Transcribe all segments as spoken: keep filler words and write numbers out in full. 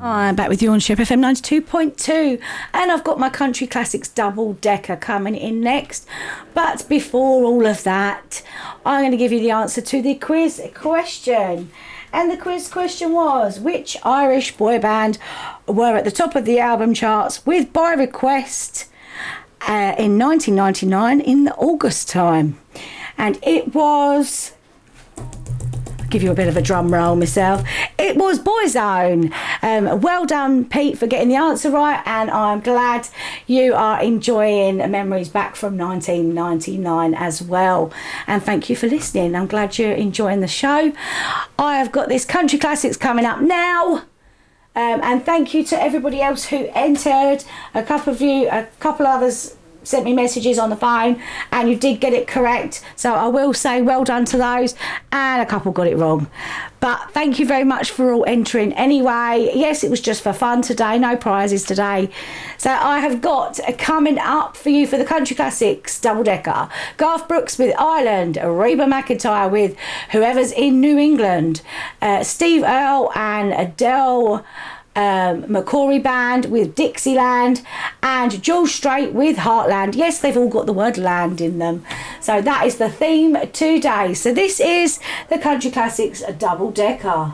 I'm back with you on Shep F M ninety-two point two, and I've got my Country Classics double decker coming in next. But before all of that, I'm going to give you the answer to the quiz question. And the quiz question was, which Irish boy band were at the top of the album charts with By Request uh, in nineteen ninety-nine in the August time? And it was... give you a bit of a drum roll myself. It was Boyzone. Um, well done, Pete, for getting the answer right, and I'm glad you are enjoying memories back from nineteen ninety-nine as well. And thank you for listening. I'm glad you're enjoying the show. I have got this Country Classics coming up now. Um, and thank you to everybody else who entered. A couple of you, a couple others sent me messages on the phone and you did get it correct, so I will say well done to those, and a couple got it wrong, but thank you very much for all entering anyway. Yes, it was just for fun today, no prizes today. So I have got coming up for you for the Country Classics double decker, Garth Brooks with Ireland, Reba McEntire with Whoever's in New England, uh, Steve Earle and Adele Um, McCory Band with Dixieland, and George Strait with Heartland. Yes, they've all got the word land in them. So that is the theme today. So this is the Country Classics double decker.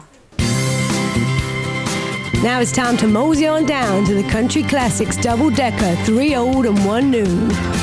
Now it's time to mosey on down to the Country Classics double decker, three old and one new.